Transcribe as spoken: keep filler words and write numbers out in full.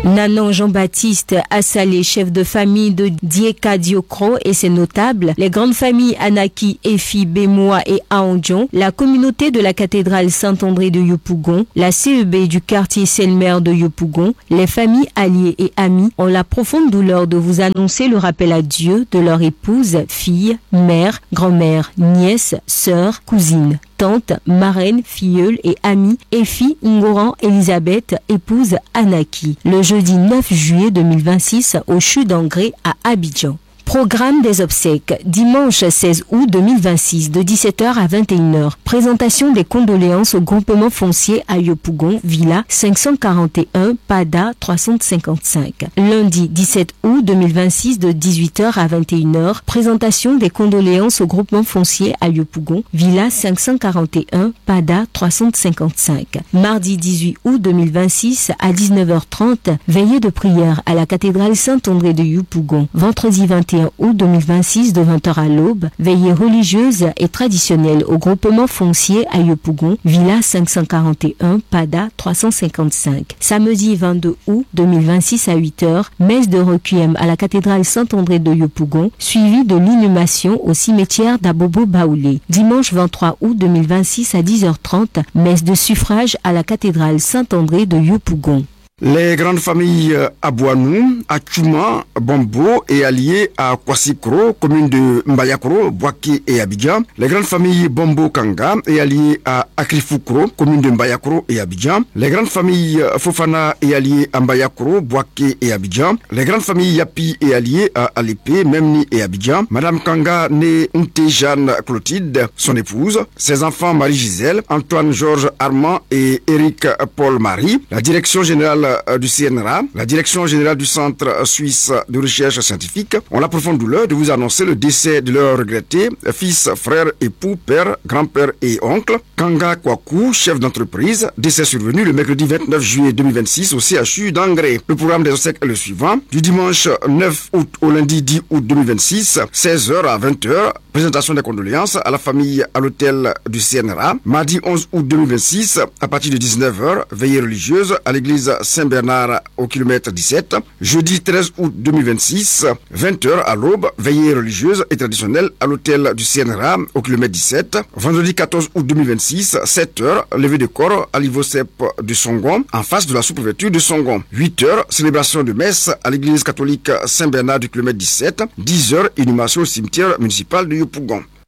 Nanan Jean-Baptiste Assalé, chef de famille de Dieka Diokro et ses notables, les grandes familles Anaki, Efi, Bemoa et Aondjon, la communauté de la cathédrale Saint-André de Yopougon, la C E B du quartier Selmer de Yopougon, les familles alliées et amies ont la profonde douleur de vous annoncer le rappel à Dieu de leur épouse, fille, mère, grand-mère, nièce, sœur, cousine, tante, marraine, filleule et amie, Efi Ngoran Elisabeth, épouse Anaki, le jeudi neuf juillet deux mille vingt-six au C H U d'Angré à Abidjan. Programme des obsèques, dimanche seize août deux mille vingt-six, de dix-sept heures à vingt et une heures. Présentation des condoléances au groupement foncier à Yopougon, Villa cinq cent quarante et un, Pada trois cent cinquante-cinq. Lundi dix-sept août deux mille vingt-six, de dix-huit heures à vingt et une heures. Présentation des condoléances au groupement foncier à Yopougon, Villa cinq cent quarante et un, Pada trois cent cinquante-cinq. Mardi dix-huit août deux mille vingt-six, à dix-neuf heures trente, veillée de prière à la cathédrale Saint-André de Yopougon. Vendredi vingt et un août deux mille vingt-six, de vingt heures à l'aube, veillée religieuse et traditionnelle au groupement foncier à Yopougon, Villa cinq cent quarante et un, Pada trois cent cinquante-cinq. Samedi vingt-deux août deux mille vingt-six à huit heures, messe de requiem à la cathédrale Saint-André de Yopougon, suivie de l'inhumation au cimetière d'Abobo Baoulé. Dimanche vingt-trois août deux mille vingt-six à dix heures trente, messe de suffrage à la cathédrale Saint-André de Yopougon. Les grandes familles Abouanou, Achuma, Bombo et alliées à Kwassikro, commune de Mbayakro, Boaké et Abidjan. Les grandes familles Bombo Kanga et alliées à Akrifukro, commune de Mbayakro et Abidjan. Les grandes familles Fofana et alliées à Mbayakro, Boaké et Abidjan. Les grandes familles Yapi et alliées à Alépé, Memni et Abidjan. Madame Kanga née Nté Jeanne Clotilde, son épouse. Ses enfants Marie-Gisèle, Antoine Georges Armand et Éric Paul Marie. La direction générale du C N R A, la direction générale du Centre suisse de recherche scientifique, ont la profonde douleur de vous annoncer le décès de leur regretté fils, frère, époux, père, grand-père et oncle, Kanga Kwaku, chef d'entreprise, décès survenu le mercredi vingt-neuf juillet deux mille vingt-six au C H U d'Angré. Le programme des obsèques est le suivant: du dimanche neuf août au lundi dix août deux mille vingt-six, seize heures à vingt heures, présentation des condoléances à la famille à l'hôtel du C N R A. Mardi onze août deux mille vingt-six, à partir de dix-neuf heures, veillée religieuse à l'église Saint-Bernard au kilomètre dix-sept. Jeudi treize août deux mille vingt-six, vingt heures à l'aube, veillée religieuse et traditionnelle à l'hôtel du C N R A au kilomètre dix-sept. Vendredi quatorze août deux mille vingt-six, sept heures, levée de corps à l'Ivocep de Songon, en face de la sous-préfecture de Songon. huit heures, célébration de messe à l'église catholique Saint-Bernard du kilomètre dix-sept. dix heures, inhumation au cimetière municipal de Yopougon.